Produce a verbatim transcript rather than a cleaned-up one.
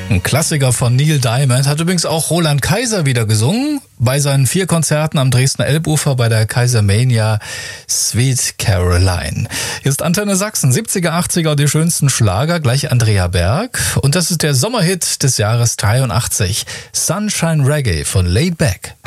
Ein Klassiker von Neil Diamond, hat übrigens auch Roland Kaiser wieder gesungen, bei seinen vier Konzerten am Dresdner Elbufer bei der Kaisermania Sweet Caroline. Hier ist Antenne Sachsen, siebziger, achtziger, die schönsten Schlager, gleich Andrea Berg. Und das ist der Sommerhit des Jahres dreiundachtzig, Sunshine Reggae von Laid Back.